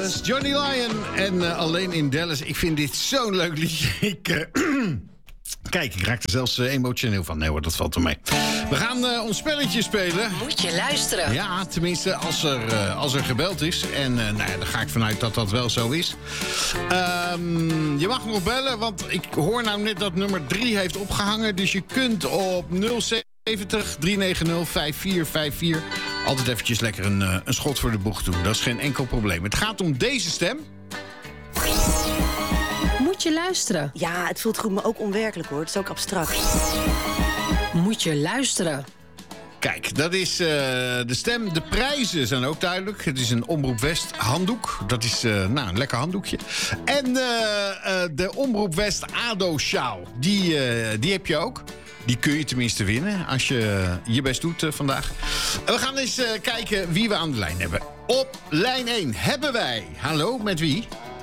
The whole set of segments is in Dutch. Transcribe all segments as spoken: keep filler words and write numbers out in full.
Dallas, Johnny Lyon en uh, Alleen in Dallas. Ik vind dit zo'n leuk liedje. Ik, uh, kijk, ik raak er zelfs uh, emotioneel van. Nee hoor, dat valt er mee. We gaan uh, ons spelletje spelen. Moet je luisteren. Ja, tenminste als er, uh, als er gebeld is. En uh, nou ja, daar ga ik vanuit dat dat wel zo is. Um, je mag nog bellen, want ik hoor nou net dat nummer drie heeft opgehangen. Dus je kunt op nul zeventig, driehonderdnegentig, vijfenvijftig vijfenvijftig... altijd eventjes lekker een, uh, een schot voor de boeg doen. Dat is geen enkel probleem. Het gaat om deze stem. Moet je luisteren. Ja, het voelt goed, maar ook onwerkelijk hoor. Het is ook abstract. Moet je luisteren. Kijk, dat is uh, de stem. De prijzen zijn ook duidelijk. Het is een Omroep West handdoek. Dat is uh, nou, een lekker handdoekje. En uh, uh, de Omroep West ADO-sjaal. Die, uh, die heb je ook. Die kun je tenminste winnen als je je best doet uh, vandaag. En we gaan eens uh, kijken wie we aan de lijn hebben. Op lijn één hebben wij... Hallo, met wie?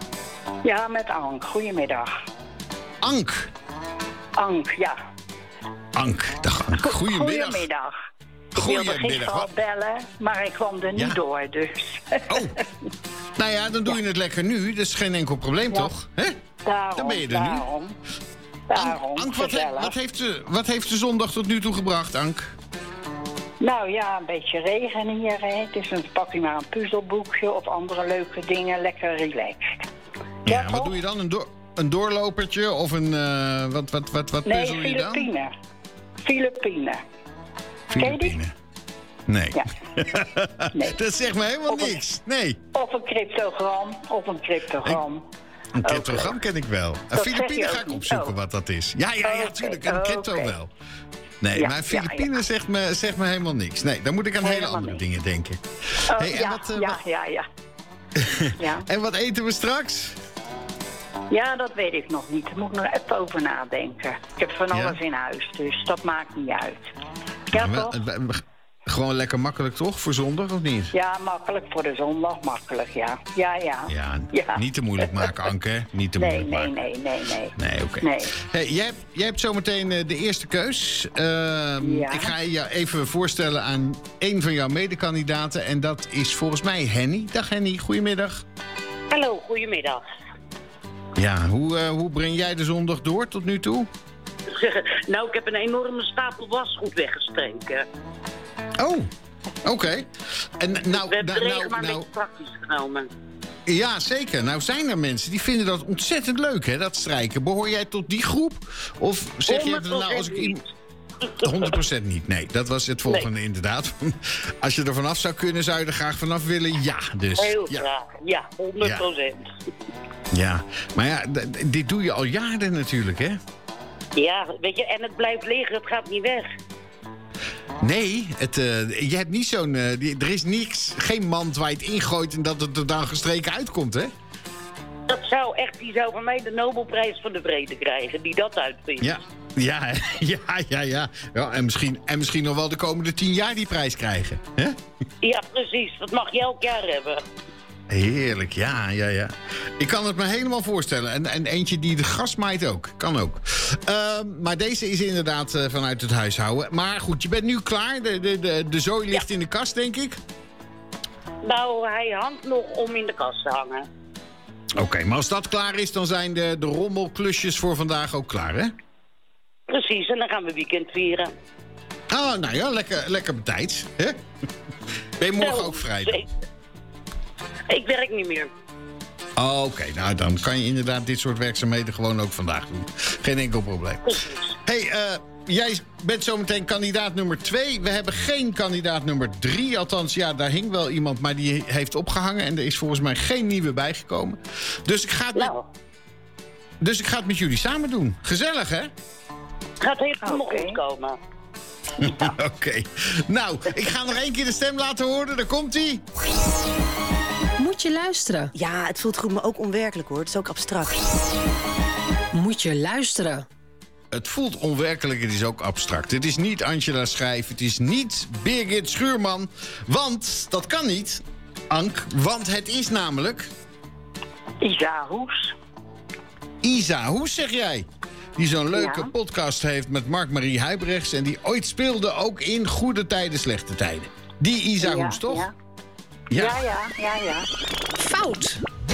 Ja, met Ank. Goedemiddag. Ank. Ank, ja. Ank, dag Ank. Goedemiddag. Goedemiddag. Ik wilde gisteren al bellen, maar ik kwam er niet ja. door, dus. Oh. Nou ja, dan doe ja. je het lekker nu. Dat is geen enkel probleem, ja. toch? Hè? Daarom, dan ben je er daarom. nu. Daarom, Ank, wat, he, wat, heeft de, wat heeft de zondag tot nu toe gebracht, Ank? Nou ja, een beetje regen hier. Hè. Het is een, pak je maar een puzzelboekje of andere leuke dingen. Lekker relaxed. Ja, ja wat doe je dan? Een, door, een doorlopertje of een... Uh, wat wat, wat, wat nee, puzzel je dan? Filipine. Filipine. Filipine. Nee. Ja. nee. Dat zegt me helemaal of niks. Een, nee. Of een cryptogram. Of een cryptogram. Ik, een cryptogram okay. ken ik wel. Een Filipine ga ik opzoeken oh. wat dat is. Ja, ja, ja, natuurlijk. Okay. Een crypto okay. wel. Nee, ja, maar Filipine ja, ja. Zegt, me, zegt me helemaal niks. Nee, dan moet ik aan helemaal hele andere niks. dingen denken. Oh, hey, en ja, wat, uh, ja, ja, ja. ja. En wat eten we straks? Ja, dat weet ik nog niet. Daar moet ik nog even over nadenken. Ik heb van alles ja? in huis, dus dat maakt niet uit. Ja, ja toch? We, we, gewoon lekker makkelijk, toch? Voor zondag, of niet? Ja, makkelijk voor de zondag. Makkelijk, ja. Ja, ja. Ja, ja. Niet te moeilijk maken, Anke. Niet te nee, moeilijk nee, maken. Nee, nee, nee. Nee, oké. Okay. Nee. Hey, jij, hebt, jij hebt zometeen uh, de eerste keus. Uh, ja. Ik ga je even voorstellen aan een van jouw medekandidaten. En dat is volgens mij Henny. Dag Henny, goedemiddag. Hallo, goedemiddag. Ja, hoe, uh, hoe breng jij de zondag door tot nu toe? Nou, ik heb een enorme stapel wasgoed weggestreken. Oh, oké. Okay. En nou, we hebben de regen nou, maar een nou, beetje praktisch genomen. Ja, zeker. Nou zijn er mensen die vinden dat ontzettend leuk, hè, dat strijken. Behoor jij tot die groep? Of zeg je nou als ik iemand... honderd procent niet, nee. Dat was het volgende nee. inderdaad. Als je er vanaf zou kunnen, zou je er graag vanaf willen? Ja, dus. Heel ja. graag, ja, honderd procent. Ja. ja, maar ja, d- dit doe je al jaren natuurlijk, hè? Ja, weet je, en het blijft liggen, het gaat niet weg. Nee, het, uh, je hebt niet zo'n... Uh, die, er is niks, geen mand waar je het ingooit en dat het er dan gestreken uitkomt, hè? Dat zou echt, die zou van mij de Nobelprijs van de Vrede krijgen, die dat uitvindt. Ja, ja, ja, ja, ja. ja en, misschien, en misschien nog wel de komende tien jaar die prijs krijgen, hè? Ja, precies. Dat mag je elk jaar hebben. Heerlijk, ja, ja, ja. Ik kan het me helemaal voorstellen. En, en eentje die de gas maait ook. Kan ook. Uh, maar deze is inderdaad uh, vanuit het huishouden. Maar goed, je bent nu klaar. De, de, de, de zooi ligt ja. in de kast, denk ik. Nou, hij hangt nog om in de kast te hangen. Oké, okay, maar als dat klaar is, dan zijn de, de rommelklusjes voor vandaag ook klaar, hè? Precies, en dan gaan we weekend vieren. Ah, nou ja, lekker, lekker betijds, hè? Ben je morgen nou, ook vrij? Zeker. Ik werk niet meer. Oh, oké, okay. Nou dan kan je inderdaad dit soort werkzaamheden gewoon ook vandaag doen. Geen enkel probleem. Precies. Hey, uh, jij bent zometeen kandidaat nummer twee. We hebben geen kandidaat nummer drie. Althans, ja, daar hing wel iemand, maar die heeft opgehangen. En er is volgens mij geen nieuwe bijgekomen. Dus ik ga het, nou. met, dus ik ga het met jullie samen doen. Gezellig, hè? Het gaat helemaal okay. goed komen. Ja. Oké. Okay. Nou, ik ga nog één keer de stem laten horen. Daar komt-ie. Moet je luisteren. Ja, het voelt goed, maar ook onwerkelijk hoor. Het is ook abstract. Moet je luisteren. Het voelt onwerkelijk, het is ook abstract. Het is niet Angela Schrijf, het is niet Birgit Schuurman. Want, dat kan niet, Ank, want het is namelijk... Isa Hoes. Isa Hoes, zeg jij? Die zo'n leuke ja. podcast heeft met Mark-Marie Huibrechts... en die ooit speelde ook in Goede Tijden, Slechte Tijden. Die Isa ja, Hoes, toch? Ja. Ja. ja, ja, ja, ja. Fout.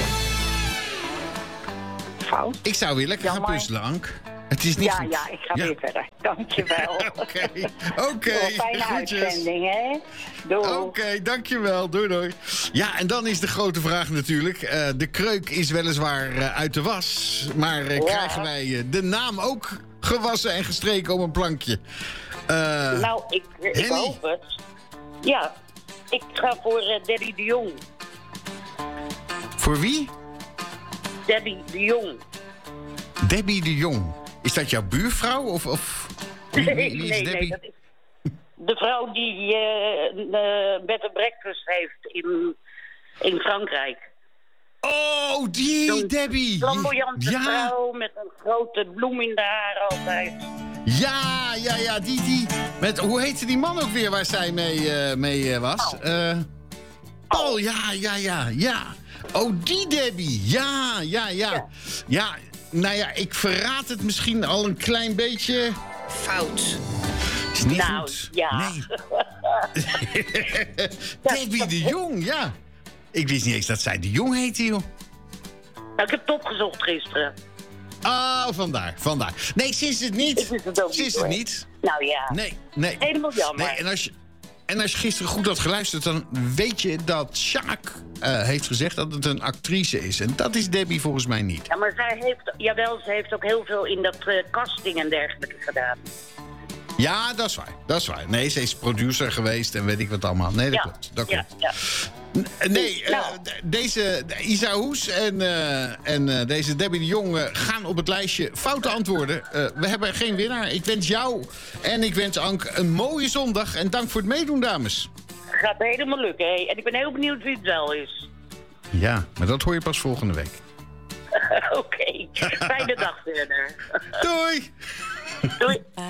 fout. Ik zou weer lekker gaan Jammer. puzzelen, Ank. Het is niet Ja, goed. ja, ik ga Ja. weer verder. Dankjewel. Oké, oké. Een fijne Groetjes. uitzending, hè? Doei. Oké, dankjewel. Doei, doei. Ja, en dan is de grote vraag natuurlijk. eh, de kreuk is weliswaar eh, uit de was. Maar eh, Ja. krijgen wij eh, de naam ook gewassen en gestreken op een plankje? Eh, Nou, ik, ik Henny. hoop het. Ja, ik ga voor eh, Debbie de Jong. Voor wie? Debbie de Jong. Debbie de Jong. Is dat jouw buurvrouw? Of, of... Wie, wie- Nee, wie is nee, nee, Debbie? dat is de vrouw die eh, een eh, bed and breakfast heeft in, in Frankrijk. Oh, die Zo'n Debbie. Flamboyante Ja, vrouw met een grote bloem in de haar altijd. ja, ja, ja, die, die. Met, hoe heette die man ook weer waar zij mee, eh, mee eh, was? Eh Paul, ja, ja, ja, ja. Oh, die Debbie. Ja, ja, ja. Ja, nou ja, ik verraad het misschien al een klein beetje. Fout. Is niet Nou, goed. ja. Nee. Debbie de Jong, ja. Ik wist niet eens dat zij de Jong heette, joh. Nou, ik heb het opgezocht gisteren. Oh, vandaar, vandaar. Nee, sinds het niet. Ik wist het ook Sinds niet, het hoor. niet. Nou ja, Nee, nee. helemaal jammer. Nee, en als je, en als je gisteren goed had geluisterd, dan weet je dat Sjaak eh, heeft gezegd dat het een actrice is. En dat is Debbie volgens mij niet. Ja, maar zij heeft, jawel, ze heeft ook heel veel in dat eh, casting en dergelijke gedaan. Ja, dat is waar. Dat is waar. Nee, ze is producer geweest en weet ik wat allemaal. Nee, dat Ja, klopt. Dat ja, klopt. ja. N- Nee, eh, Nou. d- deze de Isa Hoes en, eh, en eh, deze Debbie de Jong eh, gaan op het lijstje foute antwoorden. Eh, we hebben geen winnaar. Ik wens jou en ik wens Ank een mooie zondag. En dank voor het meedoen, dames. Gaat helemaal lukken, hè? En ik ben heel benieuwd wie het wel is. Ja, maar dat hoor je pas volgende week. Oké, fijne dag verder. Doei! Doei.